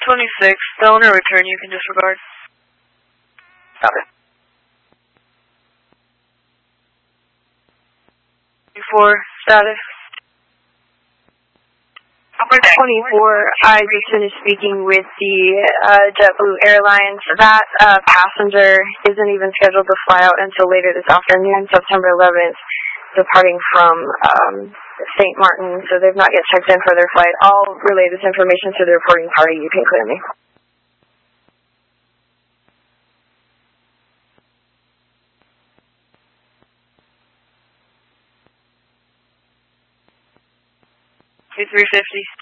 26, Delaware return, you can disregard. Copy. 24, status. 24, I just finished speaking with the JetBlue Airlines. That passenger isn't even scheduled to fly out until later this afternoon, September 11th, departing from St. Martin, so they've not yet checked in for their flight. I'll relay this information to the reporting party. You can clear me. $350.